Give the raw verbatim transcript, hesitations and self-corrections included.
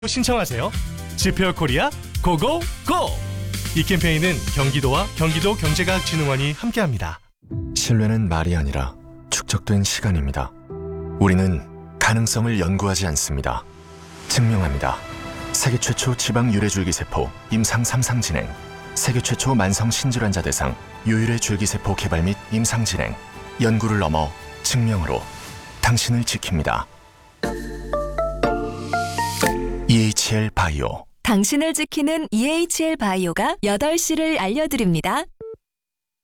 신청하세요. 지페어 코리아 고고 고! 이 캠페인은 경기도와 경기도 경제과학진흥원이 함께합니다. 신뢰는 말이 아니라 축적된 시간입니다. 우리는 가능성을 연구하지 않습니다. 증명합니다. 세계 최초 지방 유래줄기세포 임상 삼 상 진행, 세계 최초 만성 신질환자 대상 유유래 줄기세포 개발 및 임상 진행, 연구를 넘어 증명으로 당신을 지킵니다. 이에이치엘 바이오. 당신을 지키는 이에이치엘 바이오가 여덟 시를 알려드립니다.